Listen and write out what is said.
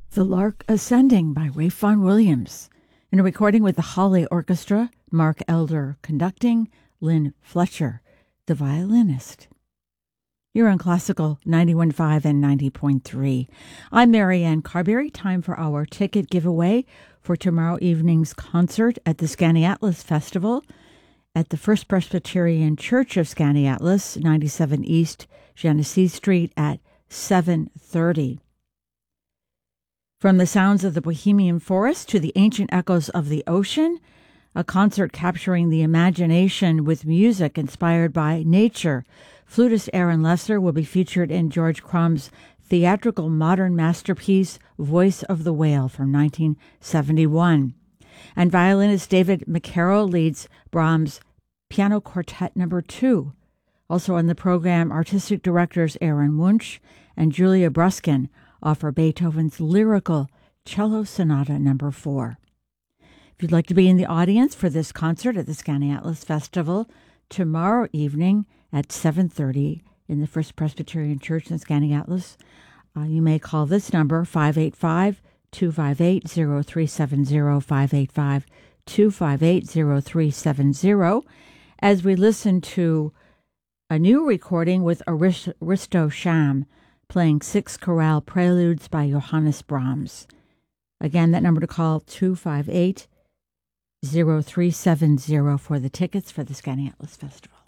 The Lark Ascending by Ralph Vaughan Williams. In a recording with the Hawley Orchestra, Mark Elder conducting, Lynn Fletcher, the violinist. You're on Classical 91.5 and 90.3. I'm Marianne Carberry. Time for our ticket giveaway for tomorrow evening's concert at the Skaneateles Festival at the First Presbyterian Church of Skaneateles, 97 East Genesee Street at 7:30. From the sounds of the Bohemian forest to the ancient echoes of the ocean, a concert capturing the imagination with music inspired by nature. Flutist Aaron Lesser will be featured in George Crumb's theatrical modern masterpiece, Voice of the Whale from 1971. And violinist David McCarroll leads Brahms' Piano Quartet No. 2. Also on the program, artistic directors Aaron Wunsch and Julia Bruskin offer Beethoven's lyrical Cello Sonata No. 4. If you'd like to be in the audience for this concert at the Skaneateles Festival tomorrow evening at 7:30 in the First Presbyterian Church in Skaneateles, you may call this number, 585-258-0370, 585-258-0370, as we listen to a new recording with Aristo Sham, playing 6 chorale preludes by Johannes Brahms. Again, that number to call, 258-0370 for the tickets for the Skaneateles Festival.